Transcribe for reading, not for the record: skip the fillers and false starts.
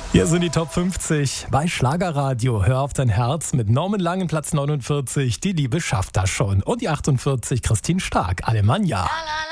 Hier sind die Top 50 bei Schlagerradio. Hör auf dein Herz mit Norman Langen, Platz 49. Die Liebe schafft das schon. Und die 48, Christine Stark, Alemannia. La, la,